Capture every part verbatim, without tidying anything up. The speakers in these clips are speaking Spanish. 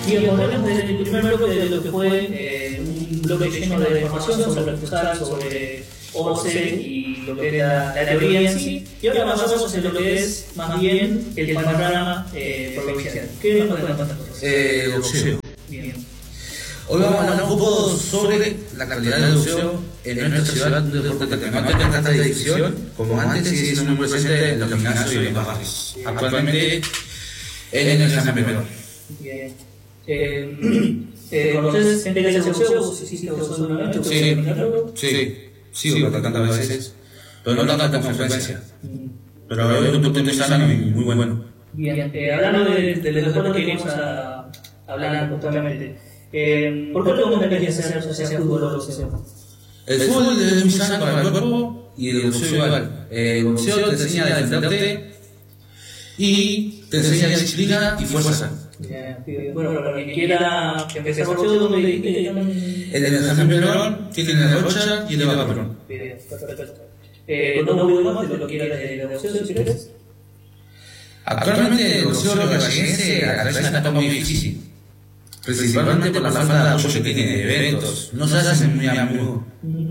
Bien, volvemos del primer bloque de lo que fue eh, un bloque lleno de información sobre el futsal, sobre O C E y lo que era la teoría en sí. Y ahora avanzamos en lo que es más bien el panorama eh, provincial. ¿Qué nos pueden contar? Eh, boxeo. Bien. Hoy vamos a hablar un poco sobre la calidad del boxeo en nuestra ciudad, un deporte que no tiene tanta división como antes y es muy presente en los gimnasios y en los barrios. Actualmente en el San Pedro. Bien. Eh, eh, ¿Conoces gente que hace boxeo? ¿Vos hiciste boxeo una vez? Sí, sí, sí, sí, tantas veces, pero no tanta con frecuencia. Pero es un deporte muy sano y muy bueno. Bien, eh, hablando de, de, de los deportes que venimos a hablar puntualmente, eh, ¿por qué no me querías hacer hacia fútbol o boxeo? El fútbol es muy sano para el cuerpo y el boxeo igual. El boxeo te enseña a defenderte y te enseña disciplina y fuerza. Bien, bueno, para quien quiera empezar boxeo, ¿dónde dijiste que están? El de San Perón tiene la Rocha y el de Vaca Perón. Bien, perfecto. Eh, ¿Dónde voy más de lo que quieras de boxeo, si querés? Actualmente el boxeo locayense a la cabeza está muy difícil, principalmente por la falta de apoyo que tiene de eventos, no se hacen muy a menudo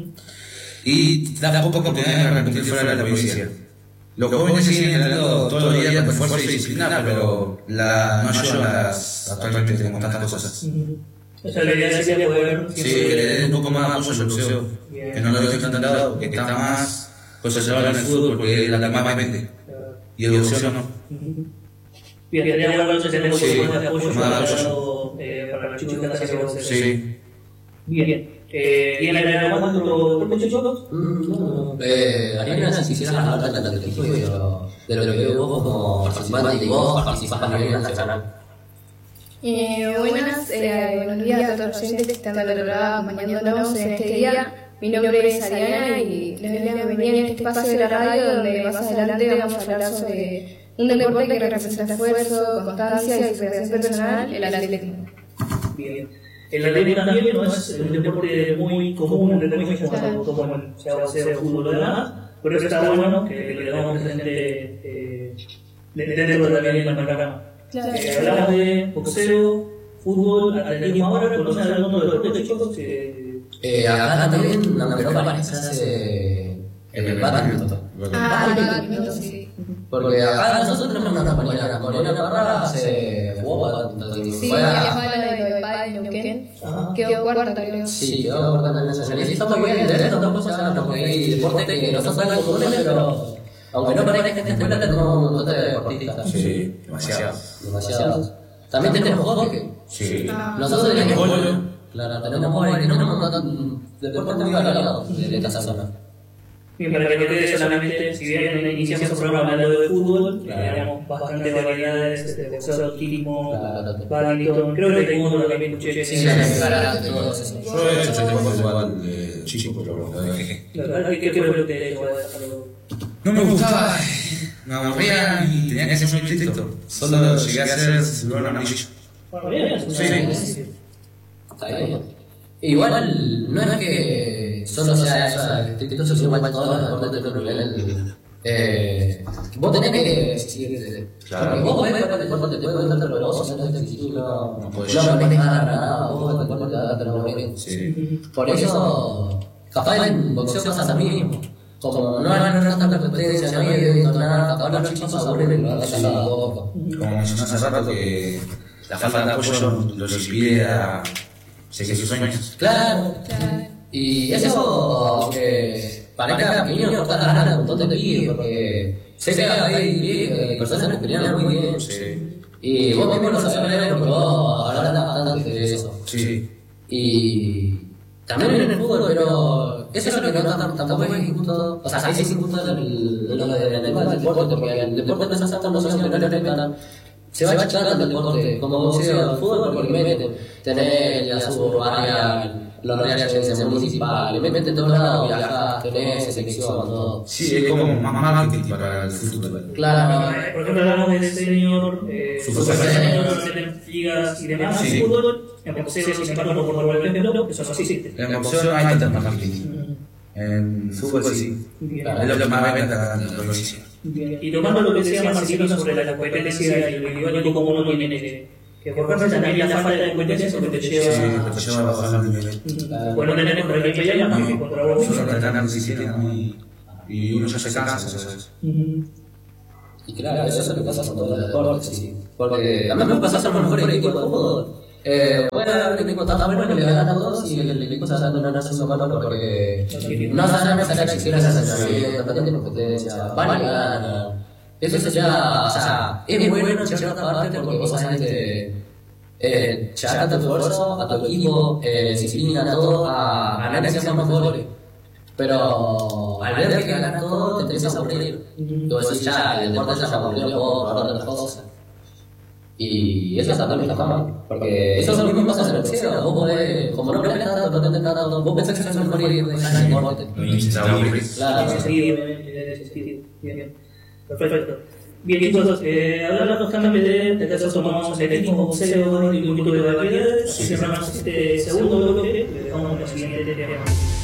y da poco oportunidad de repetir fuera de la provincia. Los jóvenes siguen entrenando todos los días con fuerza y disciplina, pero la, no ayudan las actualmente con tantas cosas. O sea, la idea sería poder... Sí, que le den un poco más de apoyo al boxeo, que no lo dejen tan dado, que está más concentrado en el fútbol porque es la más mente. Y el boxeo no. Bien, sería bueno entonces tener un Sí, poco más de apoyo más para, apoyo. eh, para los chicos que están haciendo boxeo. Sí. Bien. Eh, ¿Y en el agregado los muchachos? No, eh, haría una quisieras hablar del atletismo y de lo de lo que veo vos como participante y vos participás a nivel nacional. Eh, buenas, eh, buenos días a todos los oyentes que están al otro lado acompañándonos en este día. Mi nombre es Ariana y les doy la bienvenida en este espacio de la radio donde más adelante vamos a hablar sobre un deporte que representa esfuerzo, constancia y superación personal, el atletismo. Bien. El atletismo también no es un deporte muy común, entre comillas, como, como el sea boxeo, fútbol o demás, pero está bueno que le damos presente eh, dentro también del panorama. Claro. Eh, hablamos de boxeo, fútbol, atletismo ahora, ¿conocen alguno de los deportes, chicos? Que... Eh, acá también, aunque no parece, se hace el badminton. Ah, el badminton, sí. Porque acá nosotros tenemos una compañera, Morena Navarra, se jugó badminton. Sí, ella juega la de Padre Neuquén. Quedó cuarta, creo. Sí, quedó cuarta en el nacional. Y está muy bien, de estas dos cosas, porque hay deportes que no son tan comunes, pero aunque no parezca que en esta escuela tenemos un montón de deportistas. Sí, demasiado. Demasiados. También tenemos hockey. Sí. Nosotros tenemos Polo. Claro, tenemos hockey, tenemos un montón de deportes muy variados de esta zona. Bien, para que quede solamente, si bien iniciamos el programa hablando de fútbol, tenemos bastantes variedades de boxeo, atletismo, badminton, creo que tengo uno también, escuché. Sí, claro, todos esos. Yo he hecho este igual de chico, pero lo dejé. ¿Qué fue lo que te dejó de dejarlo? No me gustaba, me aburría y tenía que hacer muy estricto. Solo llegué a hacer cinturón amarillo. Bueno, bien, Sí. Está bien. Igual, no es que solo sea eso, estricto, sino igual todos los deportes de otro nivel. Eh, vos tenés que exigirte. Claro. Vos podés jugar el deporte, te puedes darte pero vos no te exigís, no No podés. no podés ganar nada, vos el deporte te da pero bien. Sí. Por eso, capaz en boxeo pasa lo mismo. Como no hay tanta competencia, no hay evento, nada, capaz los chicos se aburren y lo hacen a poco. Como mencioné hace rato que la falta de apoyo los impide a seguir sus sueños. Claro. Claro. Y eso, aunque parezca pequeño, nos puede ganar un montón de pibes, porque sé que hay personas que pelean muy bien. Sí. Y vos mismo lo sabés ver porque vos hablas bastante de eso. Sí. Y también en el fútbol, pero eso es lo que no tam- tampoco es injusto. O sea, ahí sí es injusto el- lo de- del deporte, porque el deporte no es tan noción que no le respetan. Se va achicando el deporte, como boxeo, el fútbol, porque meten tener la suburbana, los reales municipales, meten en todos lados, viajás, tenés selección, todo. Sí, es como más marketing para el futuro. Claro. Eh, Por ejemplo, hablamos de senior, eh, Super super senior. senior, tener ligas y demás. Sí. En fútbol, en boxeo, sin embargo, por por ejemplo, eso no existe. En boxeo no hay tanto marketing. En fútbol sí. Bien. Es lo que más venta en la provincia. Bien. Y tomando lo que decía Marcelino sobre la competencia y el individual y cómo uno tiene que Que por ejemplo también la falta de competencia es lo que te lleva Sí, que te lleva a bajar el nivel. bueno, no tenés contra el que pelear más que contra vos. Yo creo que están difíciles, ¿no? Y, y uno ya se cansa, ¿sabes? Y claro, eso es lo que pasa con todos los deportes, sí. Porque a mí me pasa a ser el mejor equipo del mundo. Eh, bueno, el equipo está tan bueno que le ganan a todos y el equipo está dando una nación malo porque no saben hacer existir esas sensaciones, no tienen competencia, van y ganan. Eso ya, o sea, es muy bueno en cierta parte porque vos sabés que eh, llegar a tu esfuerzo, a tu equipo, eh, disciplina, todo, a ganar que sean mejores. Pero al ver que ganas todo, te empiezas a aburrir. Y vos decís, ya, el deporte ya se aburrió, puedo hablar de otras cosas. Y eso también está mal, porque eso es lo mismo que pasa en el boxeo. Vos podés, como no peleas tanto, no te tanto, vos pensás que sos mejor y dejar el deporte. Claro, ese sentido, en ese sentido. Bien, bien. Perfecto. Bien, chicos, eh, hablando justamente de caso tomamos atletismo, boxeo y un poquito de variedades. Cerramos este segundo bloque, le dejamos la siguiente tema.